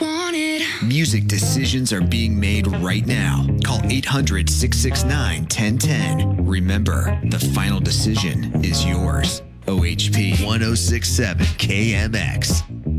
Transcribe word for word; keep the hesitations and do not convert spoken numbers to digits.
wanted. Music decisions are being made right now. Call eight hundred, six six nine, one zero one zero. Remember, the final decision is yours. O H P one oh six point seven K M X.